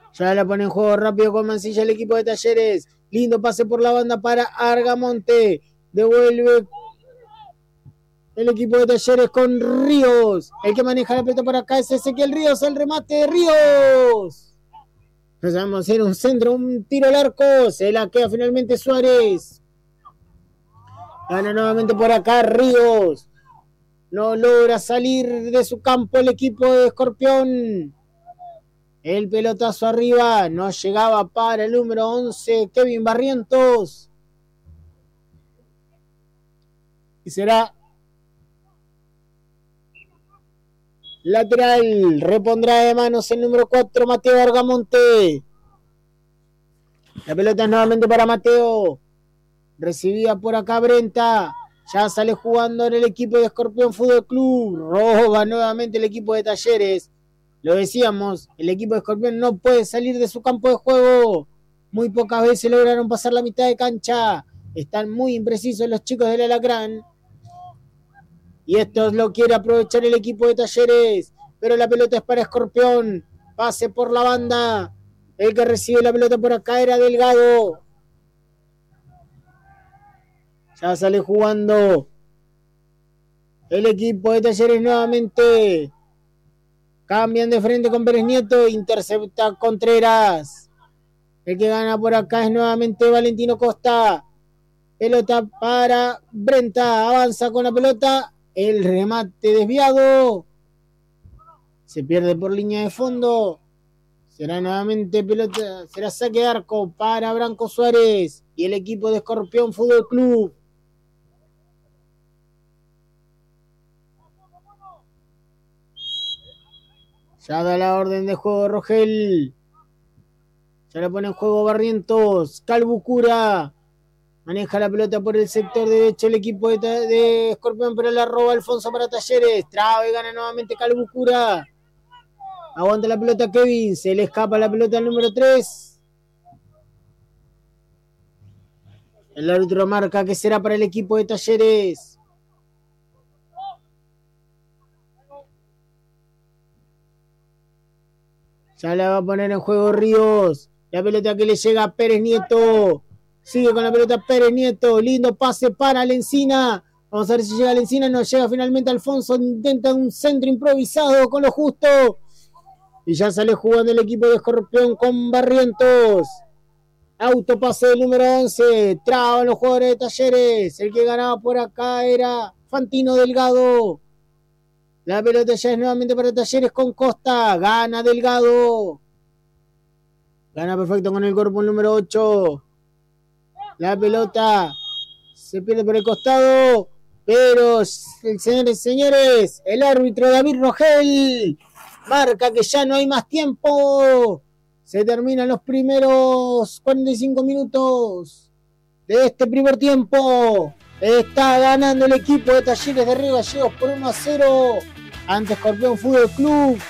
Ya la pone en juego rápido con Mancilla el equipo de Talleres. Lindo pase por la banda para Argamonte. Devuelve el equipo de Talleres con Ríos. El que maneja la pelota por acá es Ezequiel Ríos. El remate de Ríos. No sabemos si era un centro, un tiro al arco. Se la queda finalmente Suárez. Gana nuevamente por acá Ríos. No logra salir de su campo el equipo de Escorpión. El pelotazo arriba. No llegaba para el número 11, Kevin Barrientos. Y será lateral. Repondrá de manos el número 4, Mateo Argamonte. La pelota es nuevamente para Mateo. Recibida por acá Brenta. Ya sale jugando en el equipo de Escorpión Fútbol Club. Roba nuevamente el equipo de Talleres. Lo decíamos, el equipo de Escorpión no puede salir de su campo de juego. Muy pocas veces lograron pasar la mitad de cancha. Están muy imprecisos los chicos del Alacrán. Y esto lo quiere aprovechar el equipo de Talleres. Pero la pelota es para Escorpión. Pase por la banda. El que recibe la pelota por acá era Delgado. Ya sale jugando el equipo de Talleres nuevamente. Cambian de frente con Pérez Nieto. Intercepta Contreras. El que gana por acá es nuevamente Valentino Costa. Pelota para Brenta. Avanza con la pelota. El remate desviado. Se pierde por línea de fondo. Será nuevamente pelota. Será saque de arco para Branco Suárez y el equipo de Escorpión Fútbol Club. Ya da la orden de juego Rogel. Ya la pone en juego Barrientos. Calbucura. Maneja la pelota por el sector derecho el equipo de Escorpión, pero la roba Alfonso para Talleres. Traba y gana nuevamente Calbucura. Aguanta la pelota Kevin. Se le escapa la pelota al número 3. El árbitro marca que será para el equipo de Talleres. Ya la va a poner en juego Ríos. La pelota que le llega a Pérez Nieto. Sigue con la pelota Pérez Nieto. Lindo pase para Lencina. Vamos a ver si llega Lencina. No llega finalmente Alfonso. Intenta un centro improvisado con lo justo. Y ya sale jugando el equipo de Escorpión con Barrientos. Autopase del número 11. Traban los jugadores de Talleres. El que ganaba por acá era Fantino Delgado. La pelota ya es nuevamente para Talleres con Costa. Gana Delgado. Gana perfecto con el cuerpo el número 8. La pelota se pierde por el costado. Pero, señores, el árbitro David Rogel marca que ya no hay más tiempo. Se terminan los primeros 45 minutos de este primer tiempo. Está ganando el equipo de Talleres de Río Gallegos por 1-0 ante Escorpión Fútbol Club.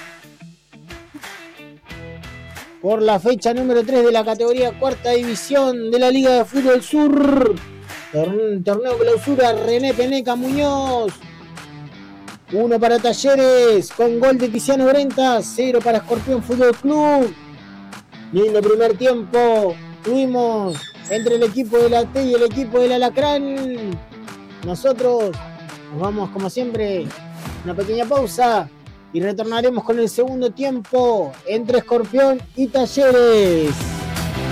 Por la fecha número 3 de la categoría cuarta división de la Liga de Fútbol Sur. Torneo clausura René Peneca Muñoz. 1 para Talleres con gol de Tiziano Brenta. 0 para Escorpión Fútbol Club. Lindo primer tiempo tuvimos entre el equipo de la T y el equipo del Alacrán. Nosotros nos vamos como siempre una pequeña pausa y retornaremos con el segundo tiempo entre Escorpión y Talleres.